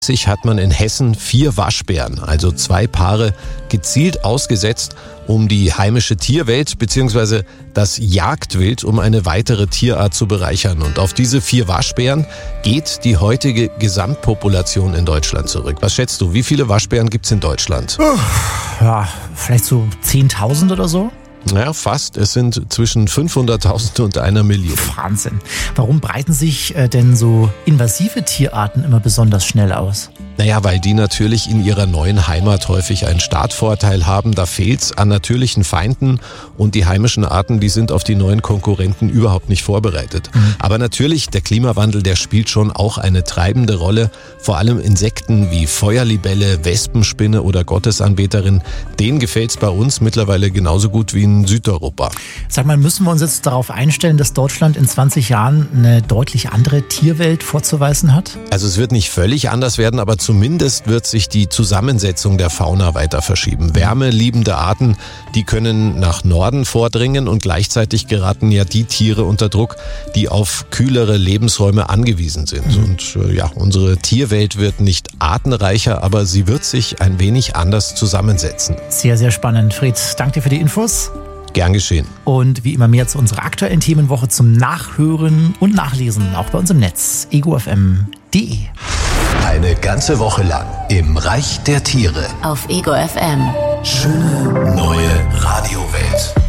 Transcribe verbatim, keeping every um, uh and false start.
hat man in Hessen vier Waschbären, also zwei Paare, gezielt ausgesetzt, um die heimische Tierwelt bzw. das Jagdwild um eine weitere Tierart zu bereichern. Und auf diese vier Waschbären geht die heutige Gesamtpopulation in Deutschland zurück. Was schätzt du, wie viele Waschbären gibt es in Deutschland? Ja, vielleicht so zehntausend oder so? Naja, fast. Es sind zwischen fünfhunderttausend und einer Million. Wahnsinn. Warum breiten sich äh, denn so invasive Tierarten immer besonders schnell aus? Naja, weil die natürlich in ihrer neuen Heimat häufig einen Startvorteil haben. Da fehlt's an natürlichen Feinden und die heimischen Arten, die sind auf die neuen Konkurrenten überhaupt nicht vorbereitet. Mhm. Aber natürlich, der Klimawandel, der spielt schon auch eine treibende Rolle. Vor allem Insekten wie Feuerlibelle, Wespenspinne oder Gottesanbeterin, denen gefällt's bei uns mittlerweile genauso gut wie in Südeuropa. Sag mal, müssen wir uns jetzt darauf einstellen, dass Deutschland in zwanzig Jahren eine deutlich andere Tierwelt vorzuweisen hat? Also es wird nicht völlig anders werden, aber zumindest wird sich die Zusammensetzung der Fauna weiter verschieben. Wärmeliebende Arten, die können nach Norden vordringen und gleichzeitig geraten ja die Tiere unter Druck, die auf kühlere Lebensräume angewiesen sind. Mhm. Und äh, ja, unsere Tierwelt wird nicht artenreicher, aber sie wird sich ein wenig anders zusammensetzen. Sehr, sehr spannend. Fred, danke dir für die Infos. Gern geschehen. Und wie immer mehr zu unserer aktuellen Themenwoche zum Nachhören und Nachlesen, auch bei uns im Netz, ego f m punkt d e. Eine ganze Woche lang im Reich der Tiere. Auf Ego F M. Schöne neue Radiowelt.